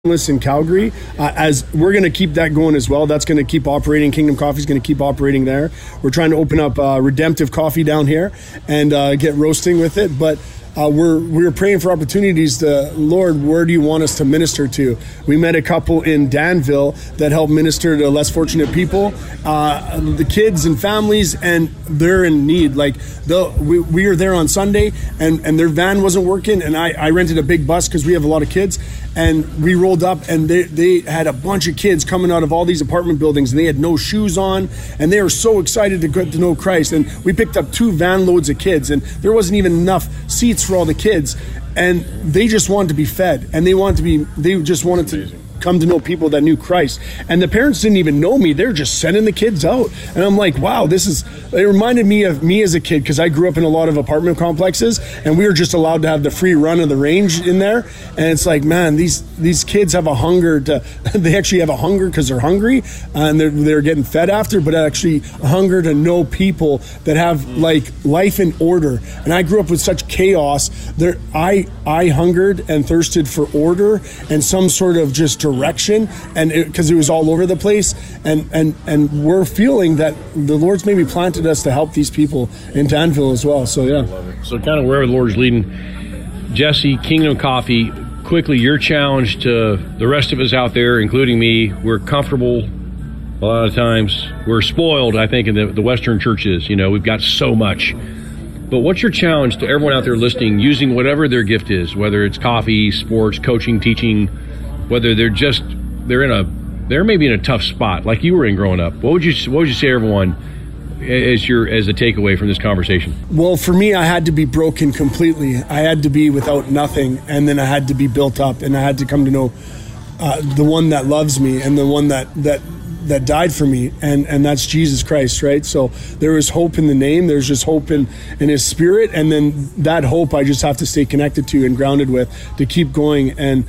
in Calgary, as we're going to keep that going as well. That's going to keep operating. Kingdom Coffee is going to keep operating there. We're trying to open up Redemptive Coffee down here and get roasting with it. But we're praying for opportunities to, Lord, where do you want us to minister to? We met a couple in Danville that help minister to less fortunate people, the kids and families, and they're in need. Like we were there on Sunday and their van wasn't working, and I rented a big bus because we have a lot of kids, and we rolled up and they had a bunch of kids coming out of all these apartment buildings, and they had no shoes on, and they were so excited to get to know Christ. And we picked up 2 van loads of kids, and there wasn't even enough seats for all the kids, and they just wanted to be fed, and they just wanted to come to know people that knew Christ. And the parents didn't even know me. They're just sending the kids out. And I'm like, wow, it reminded me of me as a kid, because I grew up in a lot of apartment complexes, and we were just allowed to have the free run of the range in there. And it's like, man, these kids have a hunger they actually have a hunger because they're hungry, and they're getting fed after, but actually a hunger to know people that have like life in order. And I grew up with such chaos. I hungered and thirsted for order and some sort of just direction, and because it was all over the place, and we're feeling that the Lord's maybe planted us to help these people in Danville as well. So yeah, so kind of wherever the Lord's leading. Jesse, Kingdom Coffee, quickly, your challenge to the rest of us out there, including me. We're comfortable a lot of times, we're spoiled, I think, in the Western churches. You we've got so much. But what's your challenge to everyone out there listening, using whatever their gift is, whether it's coffee, sports, coaching, teaching, whether they're maybe in a tough spot like you were in growing up? What would you say to everyone as a takeaway from this conversation? Well, for me, I had to be broken completely. I had to be without nothing, and then I had to be built up, and I had to come to know the one that loves me and the one that died for me, and that's Jesus Christ, right? So there is hope in the name. There's just hope in his spirit, and then that hope I just have to stay connected to and grounded with to keep going, and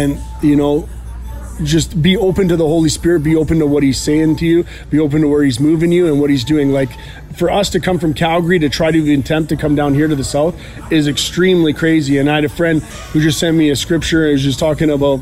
just be open to the Holy Spirit, be open to what he's saying to you, be open to where he's moving you and what he's doing. Like, for us to come from Calgary to try to even attempt to come down here to the south is extremely crazy. And I had a friend who just sent me a scripture. He was just talking about,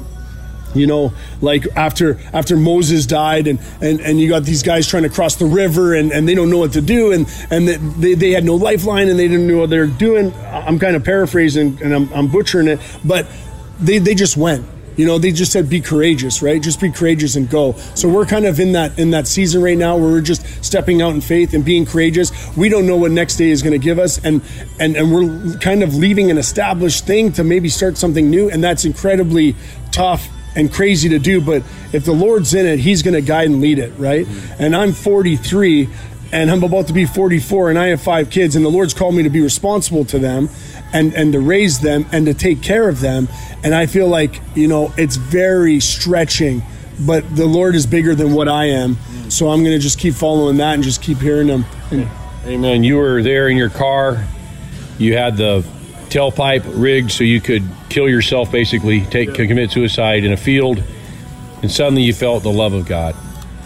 like after Moses died and you got these guys trying to cross the river and they don't know what to do, and they had no lifeline and they didn't know what they're doing. I'm kind of paraphrasing and I'm butchering it, but they just went. They just said, be courageous, right? Just be courageous and go. So we're kind of in that season right now where we're just stepping out in faith and being courageous. We don't know what next day is going to give us. And we're kind of leaving an established thing to maybe start something new. And that's incredibly tough and crazy to do. But if the Lord's in it, he's going to guide and lead it, right? And I'm 43 and I'm about to be 44, and I have 5 kids, and the Lord's called me to be responsible to them and to raise them and to take care of them. And I feel like, it's very stretching, but the Lord is bigger than what I am. So I'm going to just keep following that and just keep hearing him. Amen. You were there in your car. You had the tailpipe rigged so you could kill yourself, basically, commit suicide in a field, and suddenly you felt the love of God.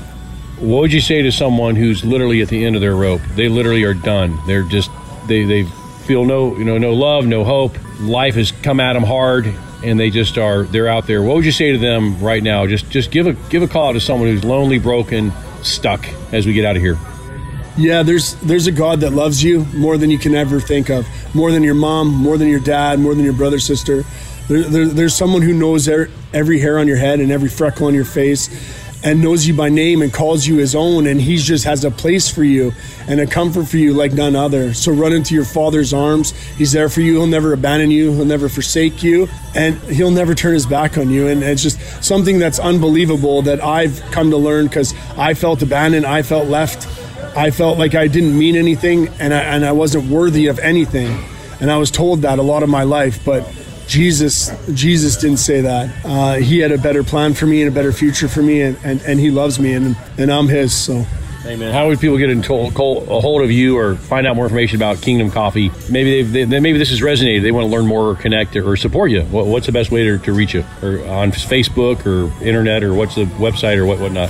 What would you say to someone who's literally at the end of their rope? They literally are done. They're just, they feel no love, no hope. Life has come at them hard, and they're out there. What would you say to them right now? Just give a call out to someone who's lonely, broken, stuck as we get out of here. Yeah, there's a God that loves you more than you can ever think of, more than your mom, more than your dad, more than your brother, sister. There's someone who knows every hair on your head and every freckle on your face, and knows you by name and calls you his own, and he just has a place for you and a comfort for you like none other. So run into your Father's arms. He's there for you. He'll never abandon you. He'll never forsake you, and he'll never turn his back on you. And it's just something that's unbelievable that I've come to learn, because I felt abandoned. I felt left. I felt like I didn't mean anything, and I wasn't worthy of anything. And I was told that a lot of my life, but Jesus didn't say that. He had a better plan for me and a better future for me, and he loves me, and I'm his. So, amen. How would people get a hold of you or find out more information about Kingdom Coffee? Maybe maybe this has resonated. They want to learn more or connect or support you. What's the best way to reach you? Or on Facebook or internet, or what's the website or whatnot?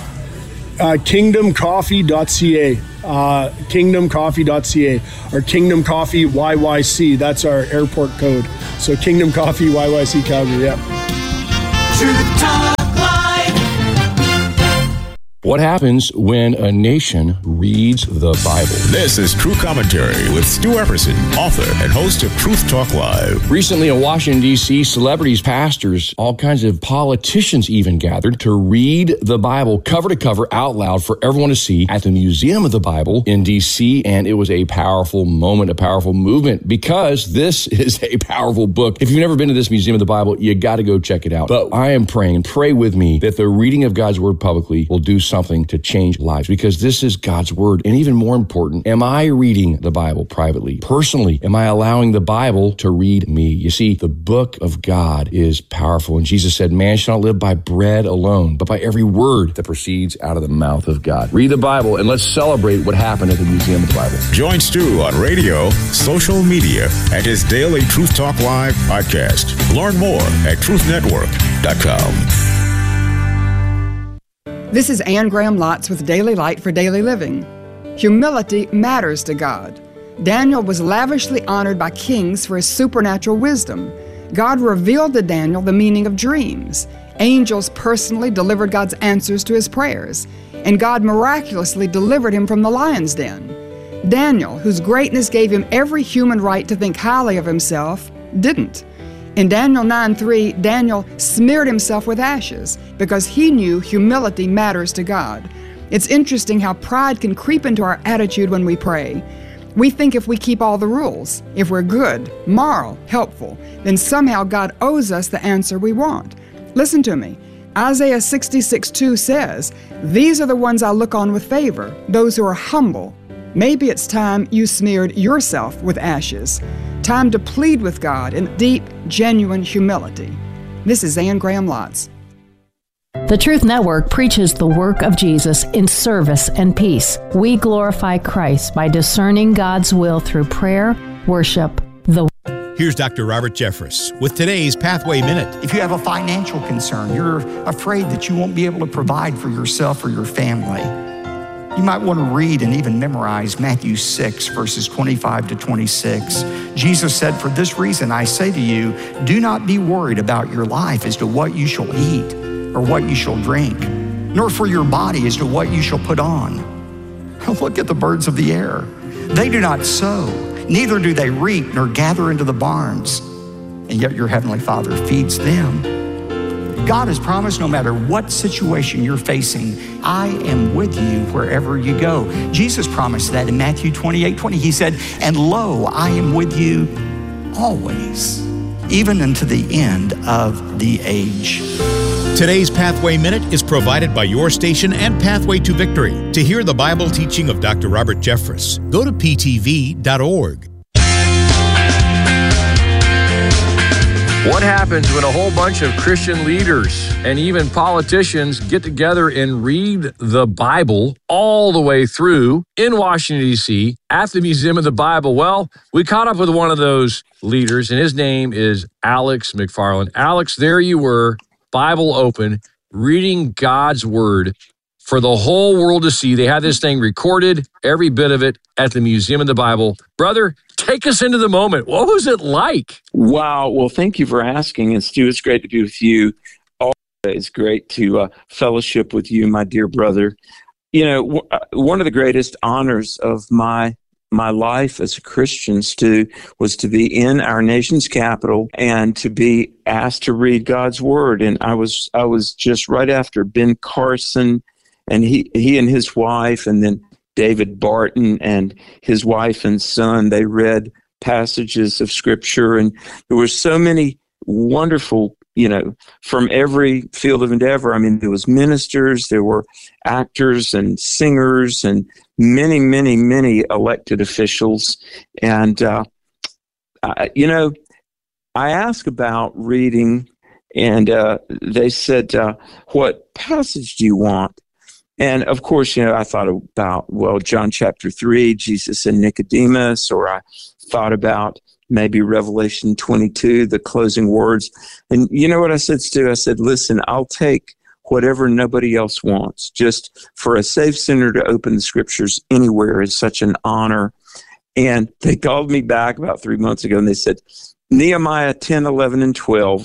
kingdomcoffee.ca, kingdomcoffee.ca, or Kingdom Coffee YYC. That's our airport code. So Kingdom Coffee YYC Calgary, yeah. Truth Talk Live. What happens when a nation reads the Bible? This is True Commentary with Stu Epperson, author and host of Truth Talk Live. Recently in Washington, D.C., celebrities, pastors, all kinds of politicians even gathered to read the Bible cover to cover out loud for everyone to see at the Museum of the Bible in D.C., and it was a powerful moment, a powerful movement, because this is a powerful book. If you've never been to this Museum of the Bible, you got to go check it out. But I am praying, and pray with me, that the reading of God's Word publicly will do something to change lives, because this is God's Word. And even more important, am I reading the Bible privately? Personally, am I allowing the Bible to read me? You see, the book of God is powerful. And Jesus said, man shall not live by bread alone, but by every word that proceeds out of the mouth of God. Read the Bible, and let's celebrate what happened at the Museum of the Bible. Join Stu on radio, social media, and his daily Truth Talk Live podcast. Learn more at truthnetwork.com. This is Anne Graham Lotz with Daily Light for Daily Living. Humility matters to God. Daniel was lavishly honored by kings for his supernatural wisdom. God revealed to Daniel the meaning of dreams. Angels personally delivered God's answers to his prayers, and God miraculously delivered him from the lion's den. Daniel, whose greatness gave him every human right to think highly of himself, didn't. In Daniel 9:3, Daniel smeared himself with ashes because he knew humility matters to God. It's interesting how pride can creep into our attitude when we pray. We think if we keep all the rules, if we're good, moral, helpful, then somehow God owes us the answer we want. Listen to me. Isaiah 66:2 says, "These are the ones I look on with favor, those who are humble." Maybe it's time you smeared yourself with ashes. Time to plead with God in deep, genuine humility. This is Anne Graham Lotz. The Truth Network preaches the work of Jesus in service and peace. We glorify Christ by discerning God's will through prayer, worship, the Here's Dr. Robert Jeffress with today's Pathway Minute. If you have a financial concern, you're afraid that you won't be able to provide for yourself or your family, you might want to read and even memorize Matthew 6, verses 25 to 26. Jesus said, "For this reason I say to you, do not be worried about your life as to what you shall eat or what you shall drink, nor for your body as to what you shall put on. Look at the birds of the air. They do not sow, neither do they reap nor gather into the barns, and yet your heavenly Father feeds them." God has promised no matter what situation you're facing, I am with you wherever you go. Jesus promised that in Matthew 28:20. He said, "And lo, I am with you always, even unto the end of the age." Today's Pathway Minute is provided by your station and Pathway to Victory. To hear the Bible teaching of Dr. Robert Jeffress, go to ptv.org. What happens when a whole bunch of Christian leaders and even politicians get together and read the Bible all the way through in Washington, D.C. at the Museum of the Bible? Well, we caught up with one of those leaders, and his name is Alex McFarland. Alex, there you were, Bible open, reading God's Word for the whole world to see. They had this thing recorded, every bit of it, at the Museum of the Bible. Brother, take us into the moment. What was it like? Wow. Well, thank you for asking. And Stu, it's great to be with you. It's great to fellowship with you, my dear brother. You know, one of the greatest honors of my life as a Christian, Stu, was to be in our nation's capital and to be asked to read God's Word. And I was just right after Ben Carson, and he and his wife, and then David Barton and his wife and son, they read passages of Scripture, and there were so many wonderful, from every field of endeavor. I mean, there was ministers, there were actors and singers, and many, many, many elected officials. And, I asked about reading, and they said, what passage do you want? And of course, I thought about, John chapter 3, Jesus and Nicodemus, or I thought about maybe Revelation 22, the closing words. And you know what I said, Stu? I said, listen, I'll take whatever nobody else wants. Just for a safe center to open the Scriptures anywhere is such an honor. And they called me back about 3 months ago, and they said, Nehemiah 10, 11, and 12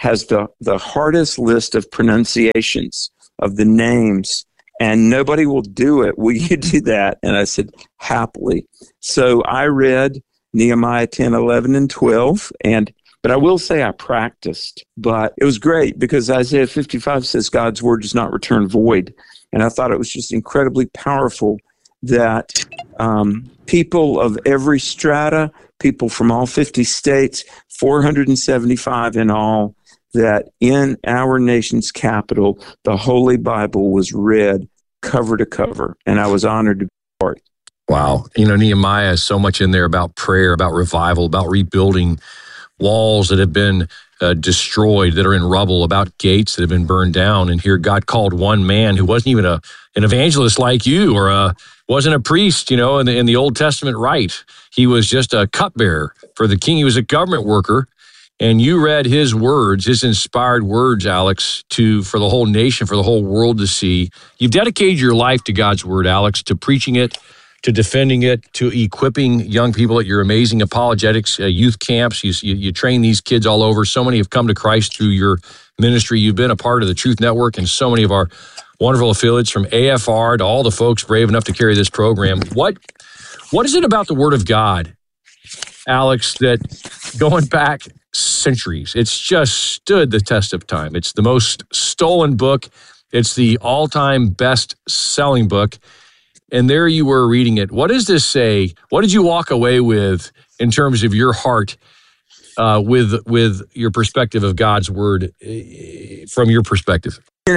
has the hardest list of pronunciations of the names, and nobody will do it. Will you do that? And I said, happily. So I read Nehemiah 10, 11, and 12, but I will say I practiced. But it was great because Isaiah 55 says God's word does not return void. And I thought it was just incredibly powerful that people of every strata, people from all 50 states, 475 in all, that in our nation's capital, the Holy Bible was read cover to cover. And I was honored to be part. Wow. Nehemiah has so much in there about prayer, about revival, about rebuilding walls that have been destroyed, that are in rubble, about gates that have been burned down. And here God called one man who wasn't even an evangelist like you, or wasn't a priest, in the Old Testament rite. He was just a cupbearer for the king. He was a government worker. And you read his words, his inspired words, Alex, for the whole nation, for the whole world to see. You've dedicated your life to God's word, Alex, to preaching it, to defending it, to equipping young people at your amazing apologetics youth camps. You train these kids all over. So many have come to Christ through your ministry. You've been a part of the Truth Network and so many of our wonderful affiliates, from AFR to all the folks brave enough to carry this program. What is it about the Word of God, Alex, that going back centuries, it's just stood the test of time? It's the most stolen book. It's the all-time best-selling book. And there you were reading it. What does this say? What did you walk away with in terms of your heart with your perspective of God's word from your perspective?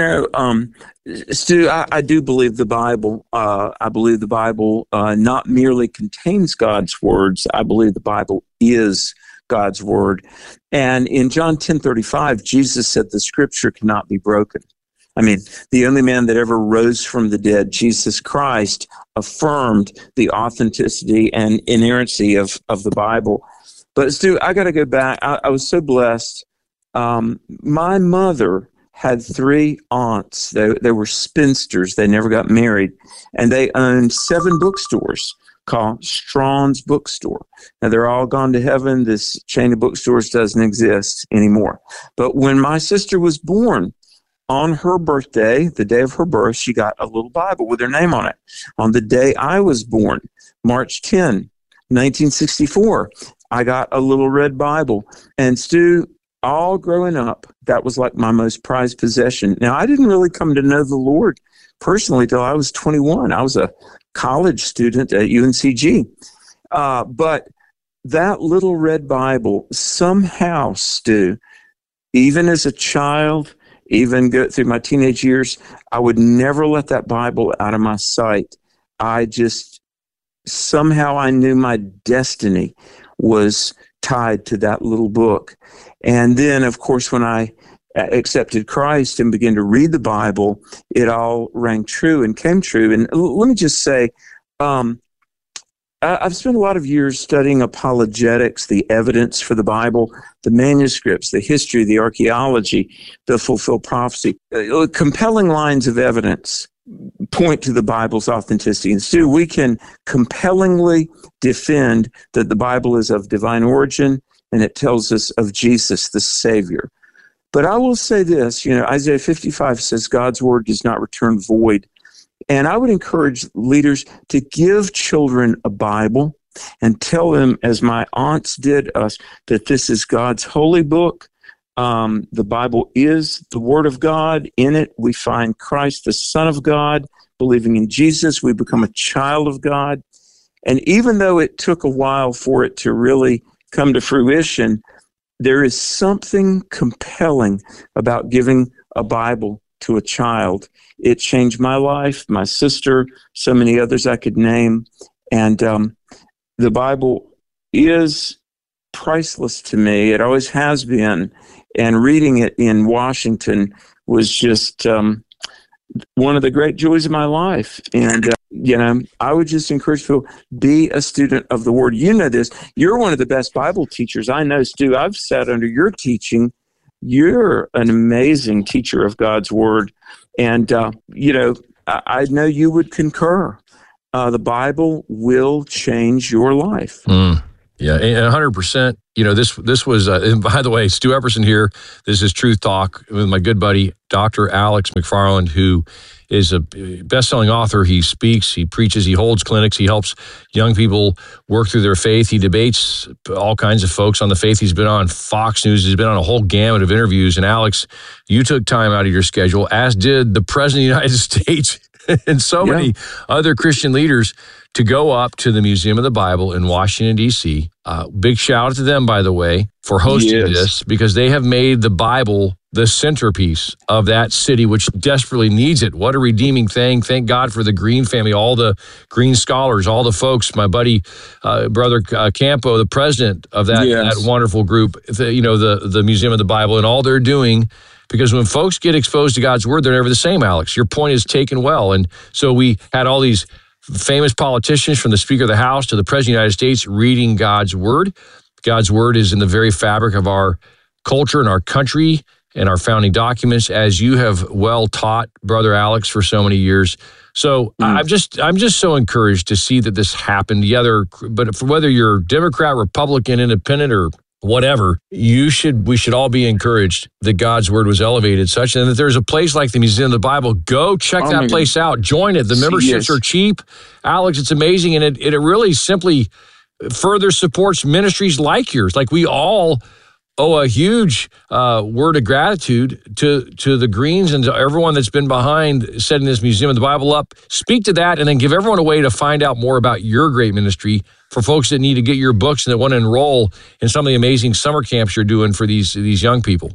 Stu, I do believe the Bible. I believe the Bible not merely contains God's words. I believe the Bible is God's word. And in John 10:35, Jesus said the scripture cannot be broken. I mean, the only man that ever rose from the dead, Jesus Christ, affirmed the authenticity and inerrancy of the Bible. But Stu, I got to go back. I was so blessed. My mother had 3 aunts. They were spinsters. They never got married. And they owned 7 bookstores called Strawn's Bookstore. Now, they're all gone to heaven. This chain of bookstores doesn't exist anymore. But when my sister was born, on her birthday, the day of her birth, she got a little Bible with her name on it. On the day I was born, March 10, 1964, I got a little red Bible. And Stu, all growing up, that was like my most prized possession. Now, I didn't really come to know the Lord personally till I was 21. I was a college student at UNCG. But that little red Bible somehow, Stu, even as a child, even go through my teenage years, I would never let that Bible out of my sight. Somehow I knew my destiny was tied to that little book. And then, of course, when I accepted Christ and began to read the Bible, it all rang true and came true. And let me just say, I've spent a lot of years studying apologetics, the evidence for the Bible, the manuscripts, the history, the archaeology, the fulfilled prophecy. Compelling lines of evidence point to the Bible's authenticity. And Stu, we can compellingly defend that the Bible is of divine origin and it tells us of Jesus, the Savior. But I will say this, Isaiah 55 says God's word does not return void. And I would encourage leaders to give children a Bible and tell them, as my aunts did us, that this is God's holy book. The Bible is the Word of God. In it, we find Christ, the Son of God. Believing in Jesus, we become a child of God. And even though it took a while for it to really come to fruition, there is something compelling about giving a Bible to a child. It changed my life, my sister, so many others I could name. And the Bible is priceless to me. It always has been. And reading it in Washington was just one of the great joys of my life. And, I would just encourage people, be a student of the Word. You know this. You're one of the best Bible teachers I know, Stu. I've sat under your teaching. You're an amazing teacher of God's Word. And, I know you would concur. The Bible will change your life. Yeah, 100%. this was, and by the way, Stu Epperson here. This is Truth Talk with my good buddy, Dr. Alex McFarland, who is a best-selling author. He speaks, he preaches, he holds clinics, he helps young people work through their faith. He debates all kinds of folks on the faith. He's been on Fox News. He's been on a whole gamut of interviews. And Alex, you took time out of your schedule, as did the President of the United States and so many other Christian leaders, to go up to the Museum of the Bible in Washington, D.C. Big shout out to them, by the way, for hosting this, because they have made the Bible the centerpiece of that city, which desperately needs it. What a redeeming thing. Thank God for the Green family, all the Green scholars, all the folks, my buddy, Brother Campo, the president of that wonderful group, the Museum of the Bible, and all they're doing. Because when folks get exposed to God's Word, they're never the same, Alex. Your point is taken well. And so we had all these famous politicians, from the Speaker of the House to the President of the United States, reading God's Word. God's Word is in the very fabric of our culture and our country and our founding documents, as you have well taught, Brother Alex, for so many years. So I'm just so encouraged to see that this happened. But for whether you're Democrat, Republican, Independent, or whatever, we should all be encouraged that God's Word was elevated such, and that there's a place like the Museum of the Bible. Go check that place out. Join it. The memberships are cheap. Alex, it's amazing, and it really simply further supports ministries like yours. Like, we all owe a huge word of gratitude to the Greens and to everyone that's been behind setting this Museum of the Bible up. Speak to that, and then give everyone a way to find out more about your great ministry for folks that need to get your books and that want to enroll in some of the amazing summer camps you're doing for these young people.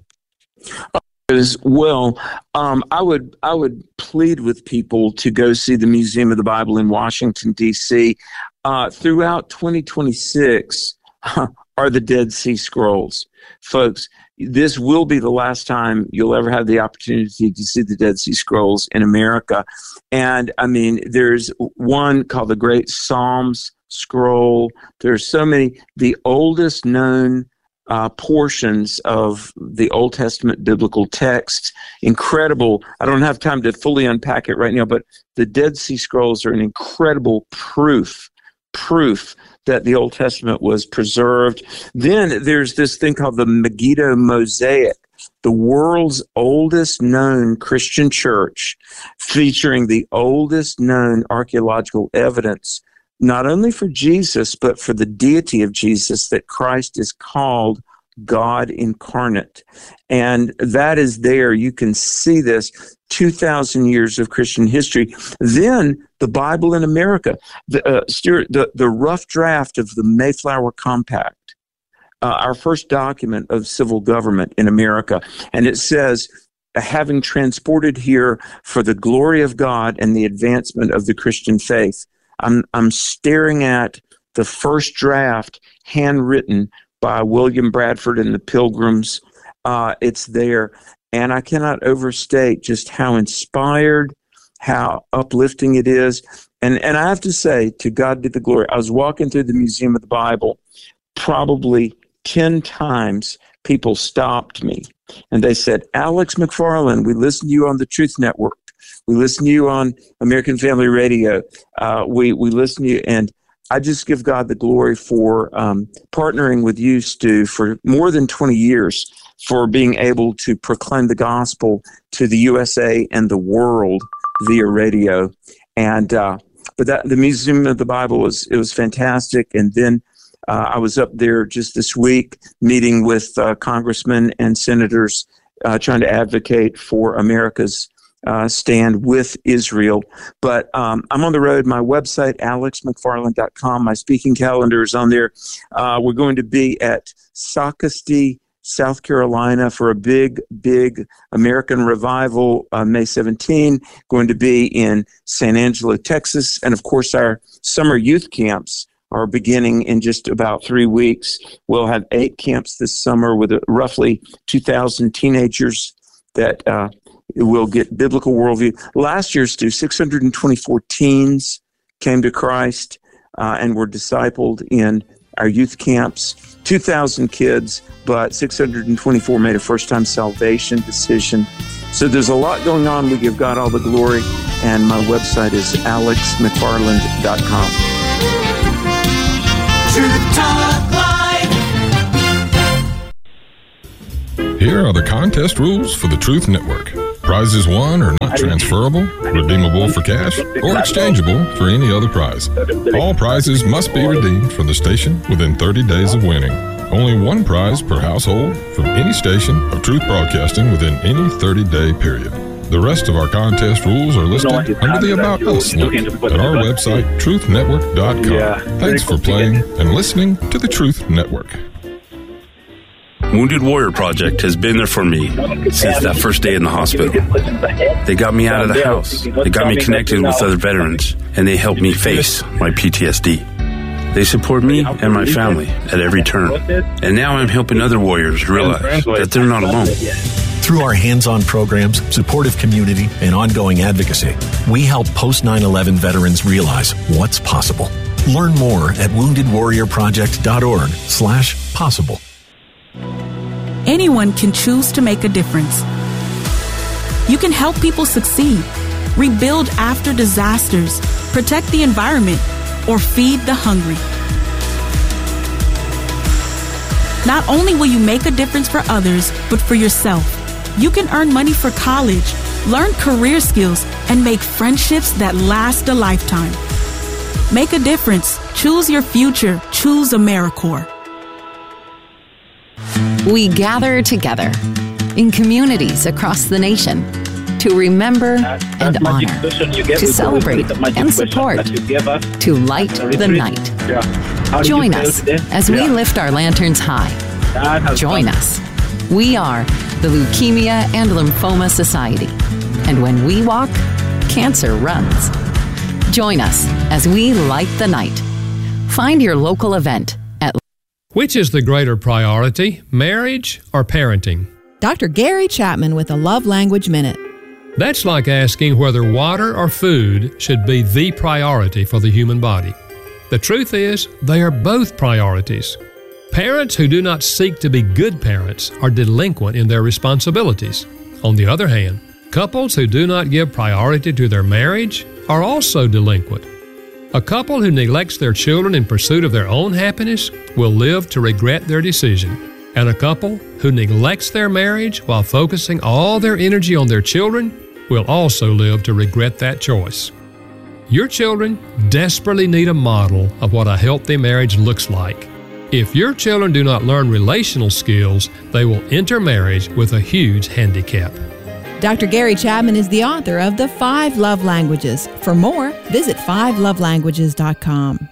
As well, I would plead with people to go see the Museum of the Bible in Washington, D.C. Throughout 2026 are the Dead Sea Scrolls. Folks, this will be the last time you'll ever have the opportunity to see the Dead Sea Scrolls in America. And, I mean, there's one called the Great Psalms Scroll. There's so many. The oldest known portions of the Old Testament biblical text. Incredible. I don't have time to fully unpack it right now, but the Dead Sea Scrolls are an incredible proof that the Old Testament was preserved. Then there's this thing called the Megiddo Mosaic, the world's oldest known Christian church, featuring the oldest known archaeological evidence, not only for Jesus, but for the deity of Jesus, that Christ is called God incarnate. And that is there. You can see this 2,000 years of Christian history. Then the Bible in America, the rough draft of the Mayflower Compact, our first document of civil government in America. And it says, having transported here for the glory of God and the advancement of the Christian faith. I'm staring at the first draft, handwritten by William Bradford and the Pilgrims. It's there. And I cannot overstate just how inspired, how uplifting it is. And I have to say, to God be the glory, I was walking through the Museum of the Bible, probably 10 times people stopped me. And they said, Alex McFarland, we listened to you on the Truth Network. We listen to you on American Family Radio. We listen to you, and I just give God the glory for partnering with you, Stu, for more than 20 years, for being able to proclaim the gospel to the USA and the world via radio. And but the Museum of the Bible was fantastic. And then I was up there just this week meeting with congressmen and senators, trying to advocate for America's stand with Israel. But I'm on the road. My website, alexmcfarland.com. My speaking calendar is on there. We're going to be at Socastee, South Carolina for a big American revival on May 17. Going to be in San Angelo, Texas. And of course, our summer youth camps are beginning in just about 3 weeks. We'll have 8 camps this summer with roughly 2,000 teenagers that will get biblical worldview. Last year, Stu, 624 teens came to Christ and were discipled in our youth camps. 2,000 kids, but 624 made a first-time salvation decision. So there's a lot going on. We give God all the glory, and my website is alexmcfarland.com. Truth Talk Live. Here are the contest rules for the Truth Network. Prizes won are not transferable, redeemable for cash, or exchangeable for any other prize. All prizes must be redeemed from the station within 30 days of winning. Only one prize per household from any station of Truth Broadcasting within any 30-day period. The rest of our contest rules are listed under the About Us link at our website, truthnetwork.com. Thanks for playing and listening to the Truth Network. Wounded Warrior Project has been there for me since that first day in the hospital. They got me out of the house. They got me connected with other veterans, and they helped me face my PTSD. They support me and my family at every turn. And now I'm helping other warriors realize that they're not alone. Through our hands-on programs, supportive community, and ongoing advocacy, we help post 9/11 veterans realize what's possible. Learn more at woundedwarriorproject.org/possible. Anyone can choose to make a difference. You can help people succeed, rebuild after disasters, protect the environment, or feed the hungry. Not only will you make a difference for others, but for yourself. You can earn money for college, learn career skills, and make friendships that last a lifetime. Make a difference. Choose your future. Choose AmeriCorps. We gather together in communities across the nation to remember and honor, to celebrate and support, to light the night. Join us as we lift our lanterns high. Join us. We are the Leukemia and Lymphoma Society. And when we walk, cancer runs. Join us as we light the night. Find your local event at... Which is the greater priority, marriage or parenting? Dr. Gary Chapman with a Love Language Minute. That's like asking whether water or food should be the priority for the human body. The truth is, they are both priorities. Parents who do not seek to be good parents are delinquent in their responsibilities. On the other hand, couples who do not give priority to their marriage are also delinquent. A couple who neglects their children in pursuit of their own happiness will live to regret their decision. And a couple who neglects their marriage while focusing all their energy on their children will also live to regret that choice. Your children desperately need a model of what a healthy marriage looks like. If your children do not learn relational skills, they will enter marriage with a huge handicap. Dr. Gary Chapman is the author of The 5 Love Languages. For more, visit 5lovelanguages.com.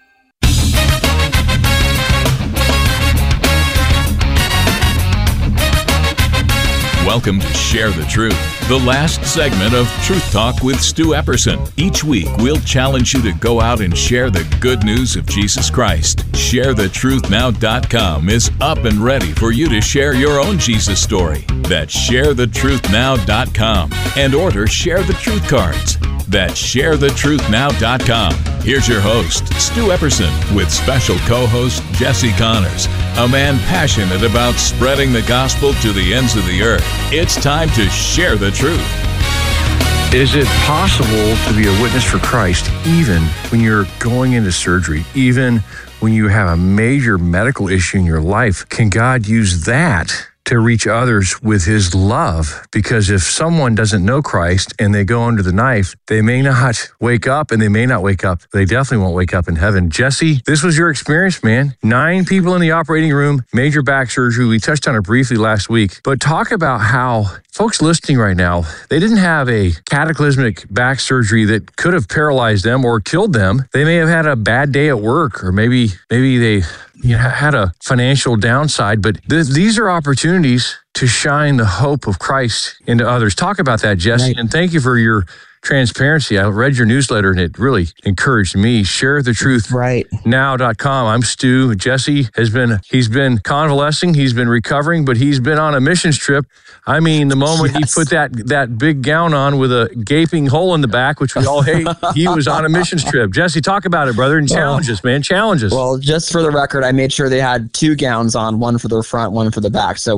Welcome to Share the Truth, the last segment of Truth Talk with Stu Epperson. Each week, we'll challenge you to go out and share the good news of Jesus Christ. ShareTheTruthNow.com is up and ready for you to share your own Jesus story. That's ShareTheTruthNow.com and order Share the Truth cards. That's ShareTheTruthNow.com. Here's your host, Stu Epperson, with special co-host Jesse Connors, a man passionate about spreading the gospel to the ends of the earth. It's time to share the truth. Is it possible to be a witness for Christ even when you're going into surgery, even when you have a major medical issue in your life? Can God use that to reach others with his love? Because if someone doesn't know Christ and they go under the knife, they may not wake up, and they may not wake up. They definitely won't wake up in heaven. Jesse, this was your experience, man. 9 people in the operating room, major back surgery. We touched on it briefly last week, but talk about how folks listening right now, they didn't have a cataclysmic back surgery that could have paralyzed them or killed them. They may have had a bad day at work, or maybe they had a financial downside, but these are opportunities to shine the hope of Christ into others. Talk about that, Jesse, right. And thank you for your transparency. I read your newsletter and it really encouraged me. ShareTheTruthNow.com. I'm Stu. Jesse he's been convalescing, he's been recovering, but he's been on a missions trip. I mean, the moment he put that big gown on with a gaping hole in the back, which we all hate, he was on a missions trip. Jesse, talk about it, brother, and challenges, man. Challenges. Well, just for the record, I made sure they had 2 gowns on, one for the front, one for the back. So we're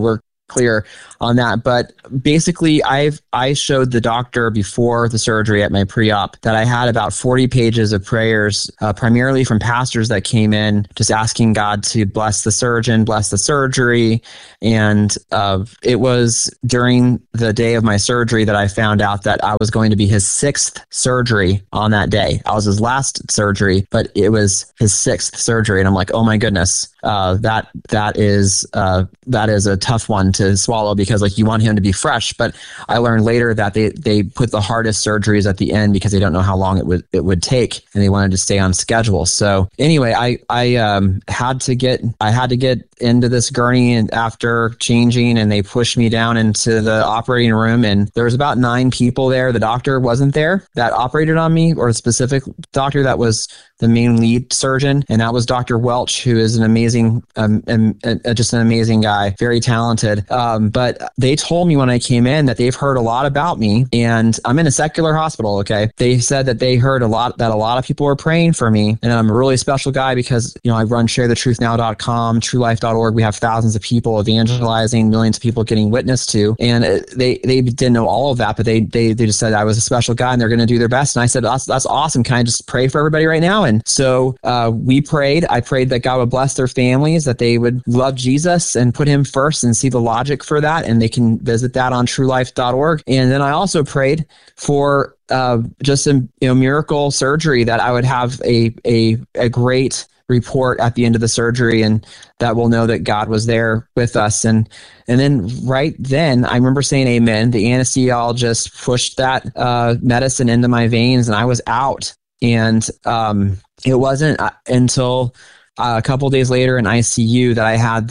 clear on that. But basically, I showed the doctor before the surgery at my pre-op that I had about 40 pages of prayers, primarily from pastors that came in, just asking God to bless the surgeon, bless the surgery. And it was during the day of my surgery that I found out that I was going to be his 6th surgery on that day. I was his last surgery, but it was his 6th surgery. And I'm like, oh my goodness, that is a tough one to swallow, because like you want him to be fresh. But I learned later that they put the hardest surgeries at the end because they don't know how long it would take, and they wanted to stay on schedule. So anyway, I had to get into this gurney, and after changing, and they pushed me down into the operating room, and there was about 9 people there. The doctor wasn't there that operated on me, or a specific doctor that was the main lead surgeon, and that was Dr. Welch, who is an amazing, just an amazing guy, very talented. But they told me when I came in that they've heard a lot about me, and I'm in a secular hospital. Okay, they said that they heard a lot of people were praying for me, and I'm a really special guy because I run ShareTheTruthNow.com, TrueLife.org. We have thousands of people evangelizing, millions of people getting witnessed to, and they didn't know all of that, but they just said I was a special guy, and they're going to do their best. And I said, that's awesome. Can I just pray for everybody right now? And so we prayed. I prayed that God would bless their families, that they would love Jesus and put him first, and see the logic for that. And they can visit that on TrueLife.org. And then I also prayed for just a miracle surgery, that I would have a great report at the end of the surgery, and that we'll know that God was there with us. And then right then, I remember saying amen. The anesthesiologist pushed that medicine into my veins, and I was out. And it wasn't until a couple of days later in ICU that I had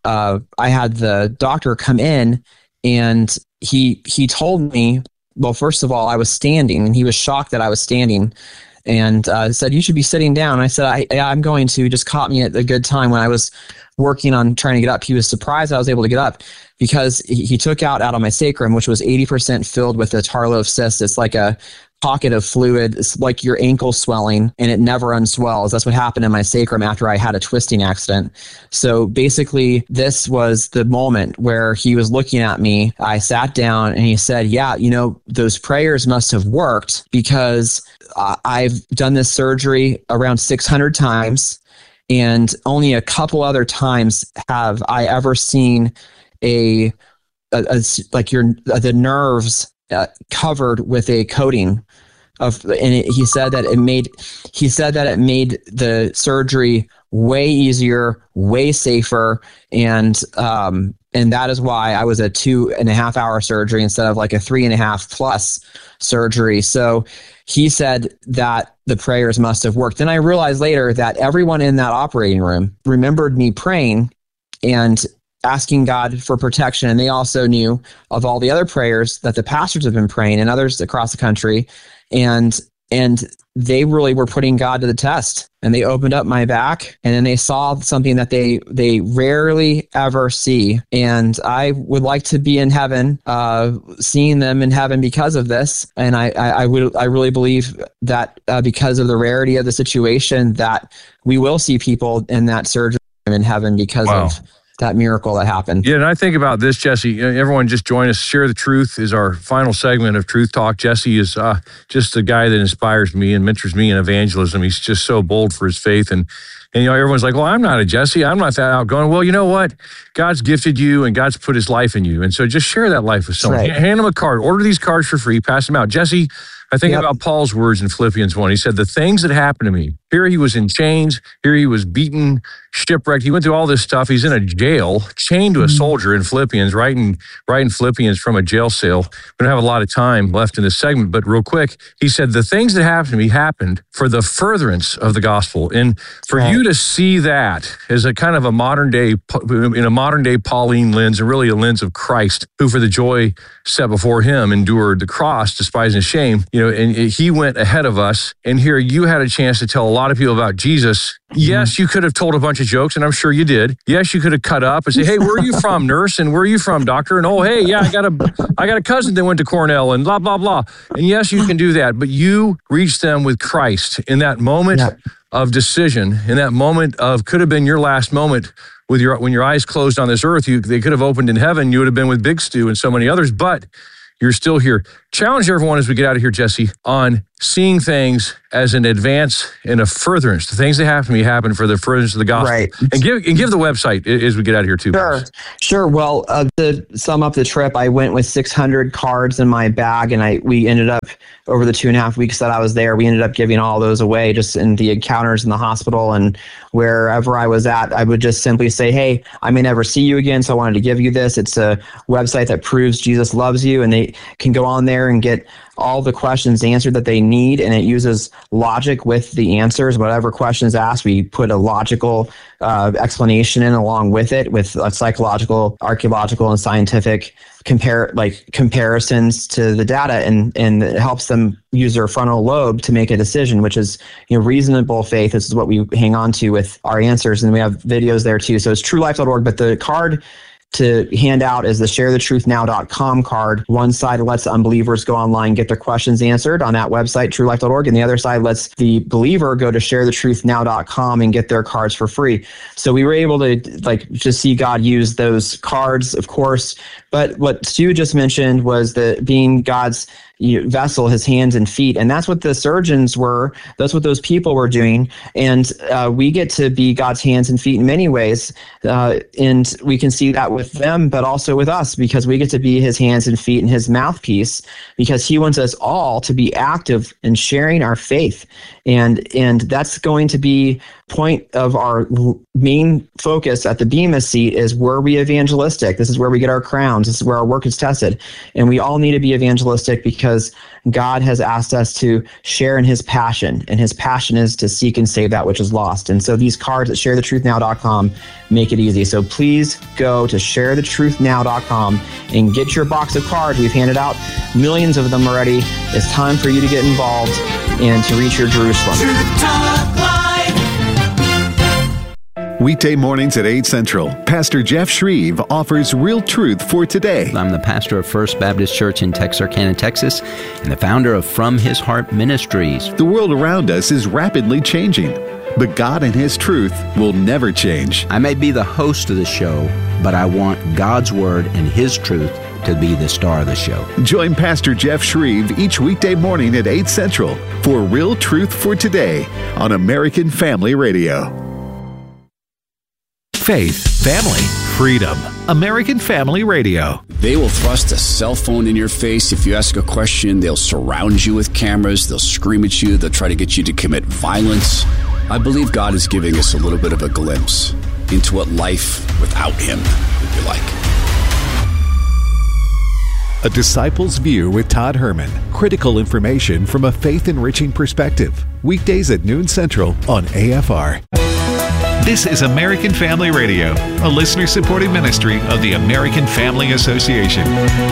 the doctor come in, and he told me, well, first of all, I was standing, and he was shocked that I was standing, and said, you should be sitting down. And I said, I'm going to. Just caught me at a good time when I was working on trying to get up. He was surprised I was able to get up, because he took out of my sacrum, which was 80% filled with a Tarlov cyst. It's like a pocket of fluid. It's like your ankle swelling, and it never unswells. That's what happened in my sacrum after I had a twisting accident. So basically, this was the moment where he was looking at me. I sat down, and he said, yeah, those prayers must have worked, because I've done this surgery around 600 times, and only a couple other times have I ever seen the nerves covered with a coating he said that it made the surgery way easier, way safer, and that is why I was a 2.5 hour surgery instead of like a 3.5 plus surgery. So he said that the prayers must have worked. Then I realized later that everyone in that operating room remembered me praying and asking God for protection. And they also knew of all the other prayers that the pastors have been praying, and others across the country. And they really were putting God to the test, and they opened up my back, and then they saw something that they rarely ever see. And I would like to be in heaven, seeing them in heaven because of this. And I really believe that because of the rarity of the situation, that we will see people in that surgery in heaven because of that miracle that happened. Yeah, and I think about this, Jesse. Everyone just join us. Share the Truth is our final segment of Truth Talk. Jesse is just a guy that inspires me and mentors me in evangelism. He's just so bold for his faith. And everyone's like, well, I'm not a Jesse. I'm not that outgoing. Well, you know what? God's gifted you, and God's put his life in you. And so just share that life with someone. Right. Hand them a card. Order these cards for free. Pass them out. Jesse, I think about Paul's words in Philippians 1. He said, the things that happened to me, here he was in chains, here he was beaten, shipwrecked. He went through all this stuff. He's in a jail, chained to a soldier in Philippians, writing Philippians from a jail cell. We don't have a lot of time left in this segment, but real quick, he said, the things that happened to me happened for the furtherance of the gospel. And for you to see that as a kind of a modern day Pauline lens, and really a lens of Christ, who for the joy set before him endured the cross, despising the shame, and he went ahead of us. And here you had a chance to tell a lot of people about Jesus. Yes, you could have told a bunch of jokes, and I'm sure you did. Yes, you could have cut up and say, hey, where are you from, nurse? And where are you from, doctor? And oh, hey, yeah, I got a cousin that went to Cornell, and blah, blah, blah. And yes, you can do that, but you reached them with Christ in that moment of decision, in that moment of could have been your last moment when your eyes closed on this earth, they could have opened in heaven. You would have been with Big Stu and so many others, but you're still here. Challenge everyone as we get out of here, Jesse, on seeing things as an advance and a furtherance. The things that happen to me happen for the furtherance of the gospel. Right. And give the website as we get out of here too. Sure. Well, to sum up the trip, I went with 600 cards in my bag, and we ended up, over the 2.5 weeks that I was there, we ended up giving all those away just in the encounters in the hospital and wherever I was at. I would just simply say, hey, I may never see you again, so I wanted to give you this. It's a website that proves Jesus loves you, and they can go on there and get all the questions answered that they need, and it uses logic with the answers. Whatever question is asked, we put a logical explanation in along with it, with psychological, archaeological, and scientific comparisons to the data, and it helps them use their frontal lobe to make a decision, which is reasonable faith. This is what we hang on to with our answers, and we have videos there too. So it's truelife.org, but the card to hand out is the ShareTheTruthNow.com card. One side lets unbelievers go online and get their questions answered on that website, truelife.org, and the other side lets the believer go to ShareTheTruthNow.com and get their cards for free. So we were able to just see God use those cards, of course. But what Stu just mentioned was being God's vessel, his hands and feet. And that's what the surgeons were. That's what those people were doing. And we get to be God's hands and feet in many ways. And we can see that with them, but also with us, because we get to be his hands and feet and his mouthpiece, because he wants us all to be active in sharing our faith. And that's going to be point of our main focus at the Bema seat is, were we evangelistic? This is where we get our crowns. This is where our work is tested. And we all need to be evangelistic because God has asked us to share in his passion, and his passion is to seek and save that which is lost. And so these cards at ShareTheTruthNow.com make it easy. So please go to ShareTheTruthNow.com and get your box of cards. We've handed out millions of them already. It's time for you to get involved and to reach your Jerusalem. Truth Talk Live. Weekday mornings at 8 Central, Pastor Jeff Shreve offers real truth for today. I'm the pastor of First Baptist Church in Texarkana, Texas, and the founder of From His Heart Ministries. The world around us is rapidly changing, but God and His truth will never change. I may be the host of the show, but I want God's Word and His truth to be the star of the show. Join Pastor Jeff Shreve each weekday morning at 8 Central for Real Truth for Today on American Family Radio. Faith, family, freedom. American Family Radio. They will thrust a cell phone in your face. If you ask a question, they'll surround you with cameras. They'll scream at you. They'll try to get you to commit violence. I believe God is giving us a little bit of a glimpse into what life without Him would be like. A Disciple's View with Todd Herman. Critical information from a faith-enriching perspective. Weekdays at noon Central on AFR. This is American Family Radio, a listener-supported ministry of the American Family Association.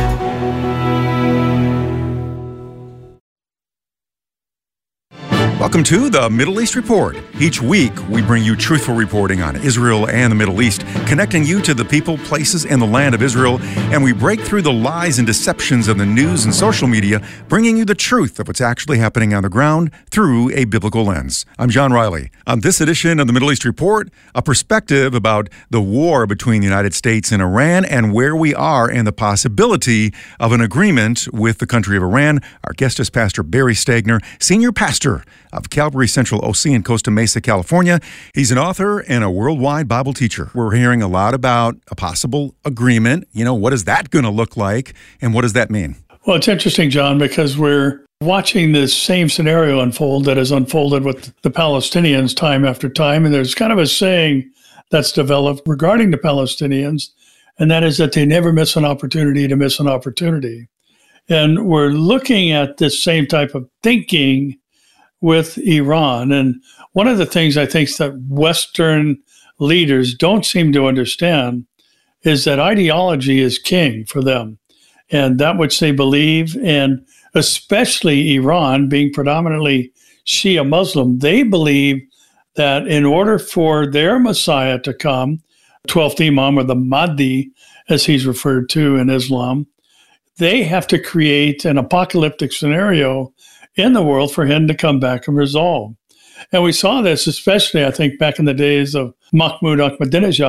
Welcome to the Middle East Report. Each week, we bring you truthful reporting on Israel and the Middle East, connecting you to the people, places, and the land of Israel. And we break through the lies and deceptions of the news and social media, bringing you the truth of what's actually happening on the ground through a biblical lens. I'm John Riley. On this edition of the Middle East Report, a perspective about the war between the United States and Iran and where we are and the possibility of an agreement with the country of Iran. Our guest is Pastor Barry Stagner, Senior Pastor of Calvary Central OC in Costa Mesa, California. He's an author and a worldwide Bible teacher. We're hearing a lot about a possible agreement. What is that going to look like, and what does that mean? Well, it's interesting, John, because we're watching this same scenario unfold that has unfolded with the Palestinians time after time, and there's kind of a saying that's developed regarding the Palestinians, and that is that they never miss an opportunity to miss an opportunity. And we're looking at this same type of thinking with Iran. And one of the things I think that Western leaders don't seem to understand is that ideology is king for them, and that which they believe, and especially Iran being predominantly Shia Muslim, they believe that in order for their Messiah to come, 12th Imam, or the Mahdi, as he's referred to in Islam, they have to create an apocalyptic scenario in the world for him to come back and resolve. And we saw this, especially, I think, back in the days of Mahmoud Ahmadinejad,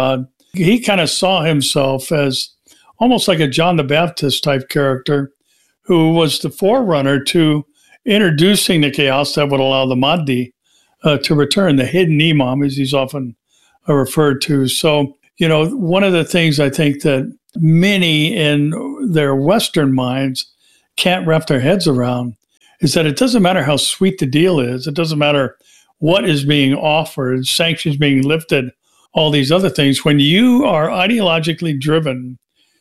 he kind of saw himself as almost like a John the Baptist type character who was the forerunner to introducing the chaos that would allow the Mahdi to return, the hidden imam, as he's often referred to. So, one of the things I think that many in their Western minds can't wrap their heads around is that it doesn't matter how sweet the deal is. It doesn't matter what is being offered, sanctions being lifted, all these other things. When you are ideologically driven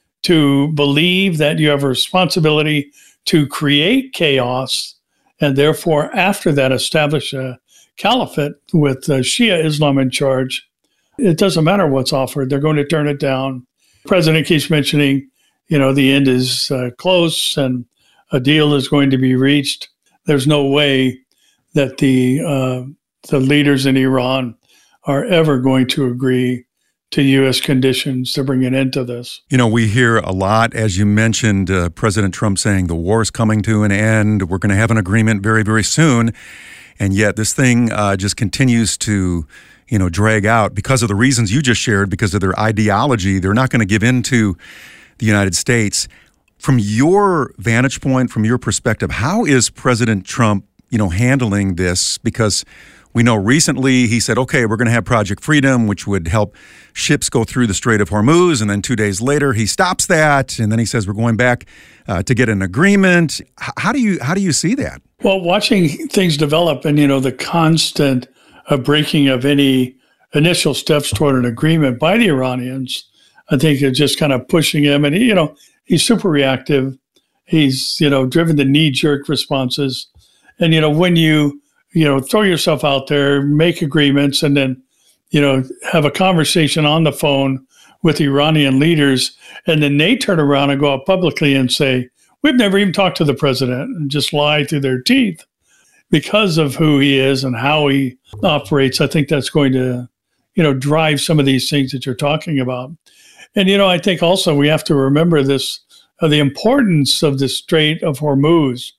to believe that you have a responsibility to create chaos and therefore after that establish a caliphate with Shia Islam in charge, it doesn't matter what's offered. They're going to turn it down. The president keeps mentioning, the end is close and a deal is going to be reached. There's no way that the leaders in Iran are ever going to agree to U.S. conditions to bring an end to this. We hear a lot, as you mentioned, President Trump saying the war is coming to an end. We're going to have an agreement very, very soon. And yet this thing just continues to, drag out because of the reasons you just shared, because of their ideology. They're not going to give in to the United States. From your vantage point, from your perspective, how is President Trump, handling this? Because we know recently he said, okay, we're going to have Project Freedom, which would help ships go through the Strait of Hormuz. And then 2 days later, he stops that. And then he says, we're going back to get an agreement. How do you see that? Well, watching things develop and, the constant breaking of any initial steps toward an agreement by the Iranians, I think it's just kind of pushing him. And, he's super reactive. He's, driven to knee-jerk responses. And, when you throw yourself out there, make agreements, and then, have a conversation on the phone with Iranian leaders, and then they turn around and go out publicly and say, we've never even talked to the president, and just lie through their teeth because of who he is and how he operates. I think that's going to, drive some of these things that you're talking about. And, I think also we have to remember this, the importance of the Strait of Hormuz.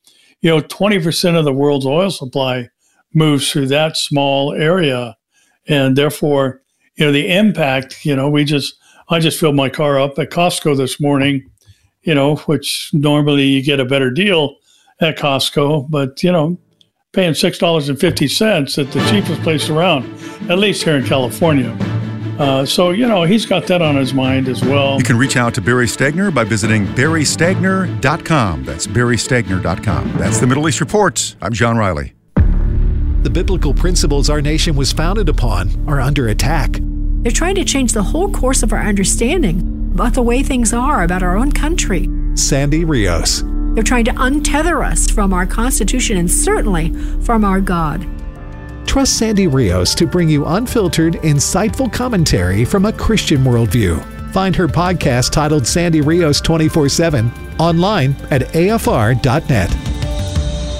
20% of the world's oil supply moves through that small area. And therefore, the impact, I just filled my car up at Costco this morning, which normally you get a better deal at Costco, but, paying $6.50 at the cheapest place around, at least here in California. So, he's got that on his mind as well. You can reach out to Barry Stegner by visiting barrystagner.com. That's barrystagner.com. That's the Middle East Report. I'm John Riley. The biblical principles our nation was founded upon are under attack. They're trying to change the whole course of our understanding about the way things are about our own country. Sandy Rios. They're trying to untether us from our Constitution and certainly from our God. Trust Sandy Rios to bring you unfiltered, insightful commentary from a Christian worldview. Find her podcast titled Sandy Rios 24/7 online at afr.net.